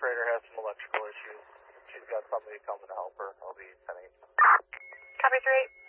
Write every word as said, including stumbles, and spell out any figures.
operator has some electrical issues. She's got somebody coming to help her. I'll be ten eight. Copy three.